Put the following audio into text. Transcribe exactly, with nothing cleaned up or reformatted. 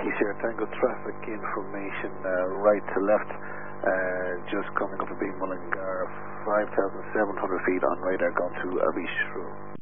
P C R Tango traffic information uh, right to left, uh, just coming up to Beam Mullingar, five thousand seven hundred feet on radar going to Abish Road.